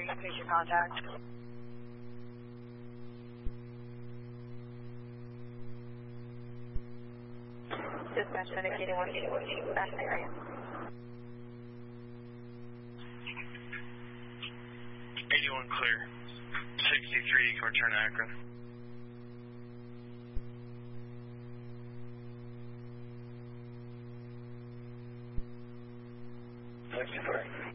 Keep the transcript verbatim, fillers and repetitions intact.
Increase your contact. Dispatch indicating one eighty-one back in the area. eighty-one clear. sixty-three, return to Akron. sixty-three.